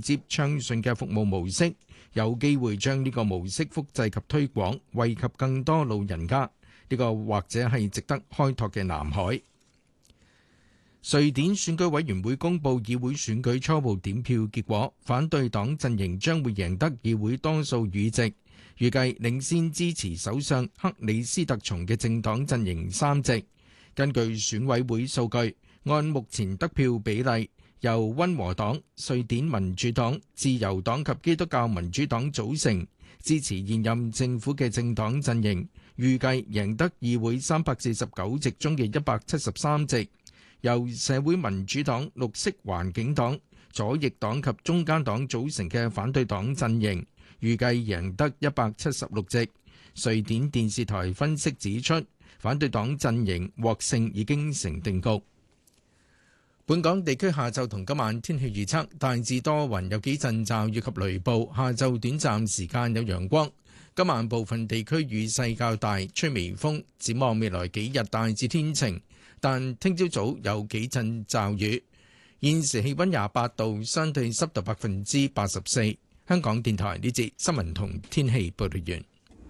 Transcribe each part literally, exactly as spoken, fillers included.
接暢順嘅服務模式，有機會將呢個模式複製及推廣，惠及更多老人家。呢個或者係值得開拓嘅藍海。瑞典選舉委員會公佈議會選舉初步點票結果，反對黨陣營將會贏得議會多數議席，預計領先支持首相克里斯特松嘅政黨陣營三席。根據選委會數據，按目前得票比例，由溫和黨、瑞典民主黨、自由黨及基督教民主黨組成，支持現任政府嘅政黨陣營，預計贏得議會三百四十九席中嘅一百七十三席。由社會民主黨、綠色環境黨、左翼黨及中間黨組成嘅反對黨陣營，預計贏得一百七十六席。瑞典電視台分析指出，反對黨陣營獲勝已經成定局。本港地區下晝同今晚天氣預測，大致多雲，有幾陣驟雨及雷暴，下晝短暫時間有陽光。今晚部分地區雨勢較大，吹微風。展望未來幾日大致天晴，但聽朝早有幾陣驟雨。現時氣溫廿八度，相對濕度百分之八十四。香港電台呢節新聞同天氣報道完。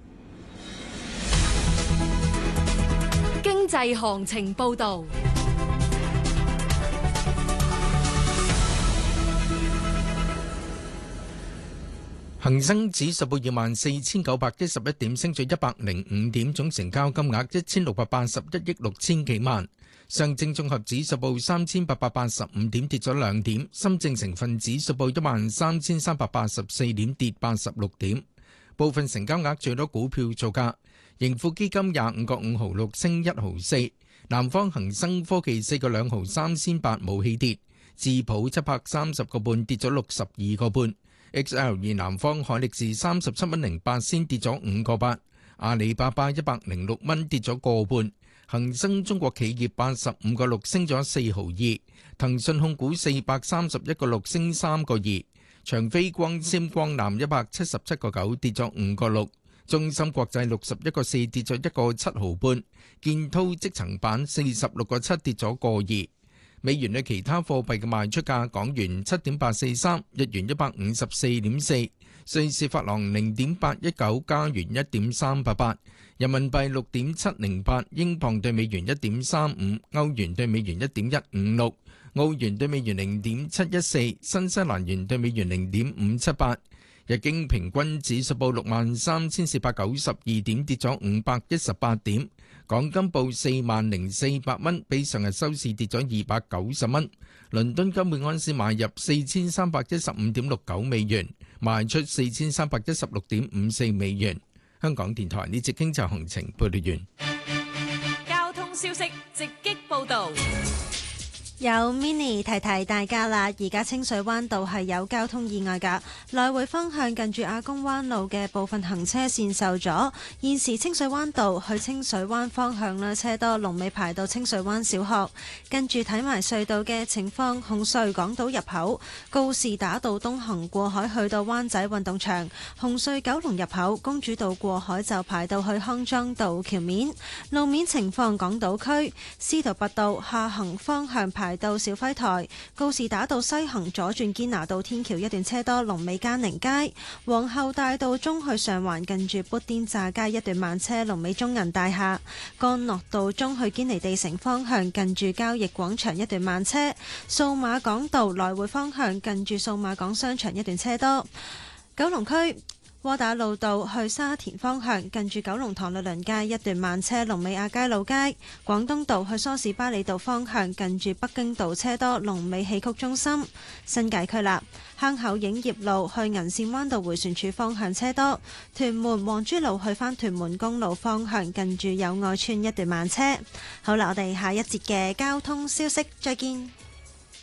經濟行情報道。 恒生指數報二萬四千九百一十一點，升咗一百零五點，總成交金額一千六百八十一億六千幾萬。上證綜合指數報三千八百八十五點，跌咗兩點。深證成分指數報一萬三千三百八十四點，跌八十六點。部分成交額最多股票造價：盈富基金廿五個五毫六升一毫四，南方恒生科技四個兩毫三仙八冇起跌，智普七百三十個半跌咗六十二個半。X L 二南方海力士三十七蚊零八仙跌咗五個八，阿里巴巴一百零六蚊跌咗個半，恒生中國企業八十五個六升咗四毫二，騰訊控股四百三十一個六升三個二，長飛光纖光纜一百七十七個九跌咗五個六，中芯國際六十一個四跌咗一個七毫半，建滔積層板四十六個七跌咗個二。美元對其他貨幣嘅賣出價：港元七點八四三，日元一百五十四點四，瑞士法郎零點八一九，加元一點三八八，人民幣六點七零八，英鎊對美元一點三五，歐元對美元一點一五六，澳元對美元零點七一四，新西蘭元對美元零點五七八。日經平均指數報六萬三千四百九十二點，跌咗五百一十八點。港金報四萬零四百蚊，比上日收市跌咗二百九十蚊。倫敦金每安士買入四千三百一十五點六九美元，賣出四千三百一十六點五四美元。香港電台呢節經濟行情報道完。 交通消息直擊報導。 有 Mini 提提大家啦，而家清水灣道係有交通意外㗎，來回方向近住亞公灣路嘅部分行車線受阻。現時清水灣道去清水灣方向啦，車多，龍尾排到清水灣小學。跟住睇埋隧道嘅情況，紅隧港島入口告士打道東行過海去到灣仔運動場，紅隧九龍入口公主道過海就排到去康莊道橋面。路面情況，港島區司徒拔道下行方向排排到小輝台，告士打道西行左轉堅拿道天橋一段車多，龍尾嘉寧街。皇后大道中去上環近住砵甸乍街一段慢車，龍尾中銀大廈。干諾道中去堅尼地城方向近住交易廣場一段慢車。數碼港道來回方向近住數碼港商場一段車多。九龍區窩打老道去沙田方向近住九龍塘律倫街一段慢車，龍尾亞皆老街。廣東道去梳士巴利道方向近住北京道車多，龍尾戲曲中心。新界區啦，坑口影業路去銀線灣道迴旋處方向車多。屯門黃珠路去返屯門公路方向近住友愛邨一段慢車。好啦，我哋下一節嘅交通消息再見。